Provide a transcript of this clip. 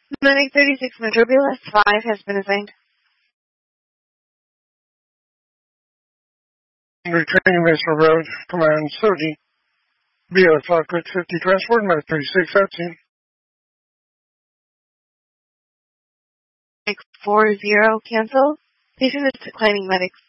Medic 36 Metropolis 5 has been assigned. Returning Mesa Road, Command Soji. BO 550 transport, Medic 36 at scene. Medic 40 cancel. Patient is declining medics.